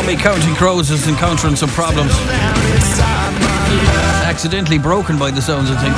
Counting Crows is encountering some problems. Accidentally broken by the sounds of things.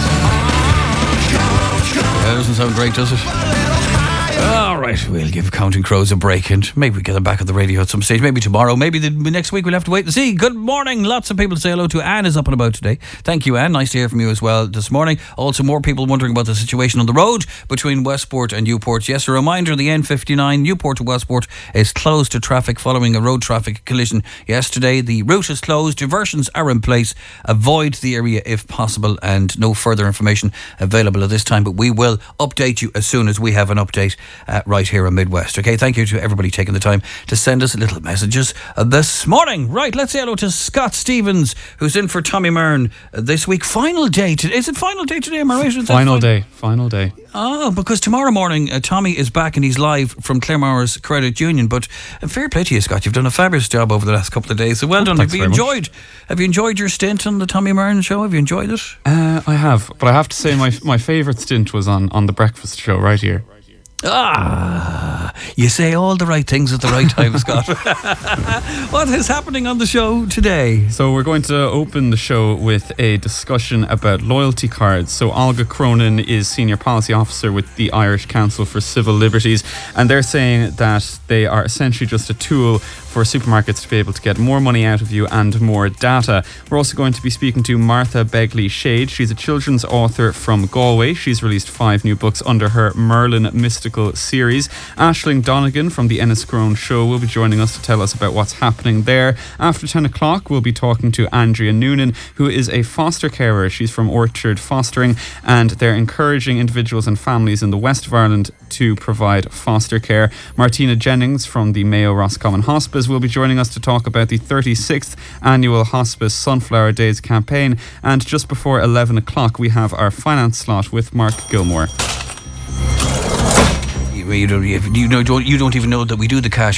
That doesn't sound great, does it? Alright, we'll give Counting Crows a break and maybe we get them back on the radio at some stage. Maybe tomorrow, maybe the next week. We'll have to wait and see. Good morning. Lots of people to say hello to. Anne is up and about today. Thank you, Anne. Nice to hear from you as well this morning. Also, more people wondering about the situation on the road between Westport and Newport. Yes, a reminder, the N59 Newport to Westport is closed to traffic following a road traffic collision yesterday. The route is closed. Diversions are in place. Avoid the area if possible, and no further information available at this time, but we will update you as soon as we have an update right here on Midwest. Okay, thank you to everybody taking the time to send us little messages this morning. Right, let's say hello to Scott Stevens, who's in for Tommy Myrne this week. Final day. Is it final day today? Am I right? Final day. Oh, because tomorrow morning Tommy is back and he's live from Claremorris Credit Union. But fair play to you, Scott. You've done a fabulous job over the last couple of days. So well done. Have you enjoyed your stint on the Tommy Myrne show? Have you enjoyed it? I have, but I have to say my favourite stint was on the breakfast show right here. You say all the right things at the right time, Scott. What is happening on the show today? So we're going to open the show with a discussion about loyalty cards. So Olga Cronin is Senior Policy Officer with the Irish Council for Civil Liberties, and they're saying that they are essentially just a tool for supermarkets to be able to get more money out of you and more data. We're also going to be speaking to Martha Begley Shade. She's a children's author from Galway. She's released 5 new books under her Merlin Mystical series. Aisling Donegan from the Enniscrone Show will be joining us to tell us about what's happening there. After 10 o'clock, we'll be talking to Andrea Noonan, who is a foster carer. She's from Orchard Fostering, and they're encouraging individuals and families in the west of Ireland to provide foster care. Martina Jennings from the Mayo Roscommon Hospice will be joining us to talk about the 36th annual Hospice Sunflower Days campaign. And just before 11 o'clock, we have our finance slot with Mark Gilmore. You don't even know that we do the cash